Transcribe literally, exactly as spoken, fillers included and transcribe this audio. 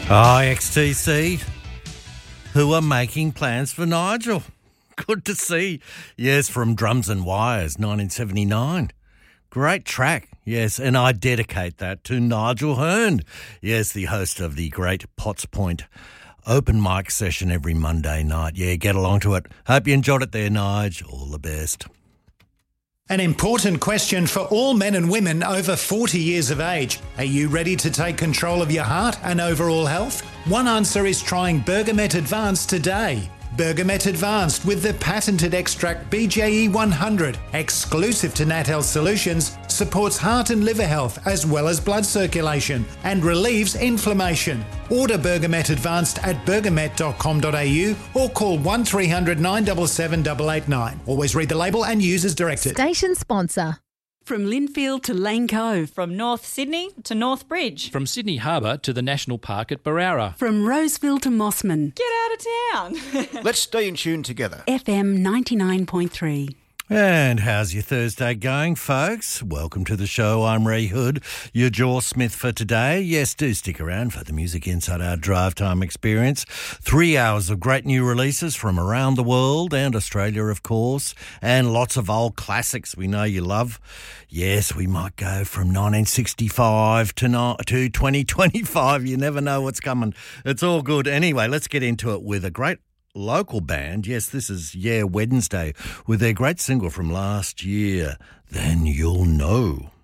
Oh, X T C, who are making plans for Nigel. Good to see. Yes, from Drums and Wires, nineteen seventy-nine. Great track, yes, and I dedicate that to Nigel Hearn. Yes, the host of the great Potts Point open mic session every Monday night. Yeah, get along to it. Hope you enjoyed it there, Nige. All the best. An important question for all men and women over forty years of age. Are you ready to take control of your heart and overall health? One answer is trying Bergamet Advanced today. Bergamet Advanced with the patented extract B J E one hundred, exclusive to Nat Health Solutions, supports heart and liver health as well as blood circulation and relieves inflammation. Order Bergamet Advanced at bergamet dot com dot a u or call one three hundred nine seven seven eight eight nine. Always read the label and use as directed. Station sponsor. From Linfield to Lane Cove. From North Sydney to North Bridge. From Sydney Harbour to the National Park at Barara. From Roseville to Mossman. Get out of town. Let's stay in tune together. F M ninety-nine point three. And how's your Thursday going, folks? Welcome to the show. I'm Ray Hood, your Jaw Smith for today. Yes, do stick around for the music inside our drive time experience. Three hours of great new releases from around the world and Australia, of course, and lots of old classics we know you love. Yes, we might go from nineteen sixty-five to, no, to twenty twenty-five. You never know what's coming. It's all good. Anyway, let's get into it with a great local band. Yes, this is Yeah Wednesday with their great single from last year, Then You'll Know.